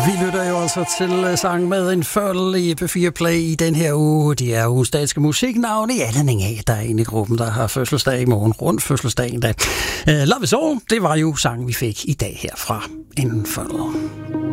Vi lytter jo altså til sang med en følge i P4 Play i den her uge. Det er ugens danske musiknavn i anledning af, der er en i gruppen, der har fødselsdag i morgen. Rundt fødselsdagen da. Love is All, det var jo sangen, vi fik i dag her fra en følge.